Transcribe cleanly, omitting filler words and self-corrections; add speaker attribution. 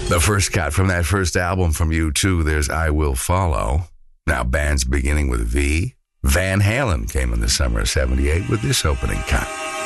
Speaker 1: The first cut from that first album from U2, there's I Will Follow. Now bands beginning with V. Van Halen came in the summer of 78 with this opening cut.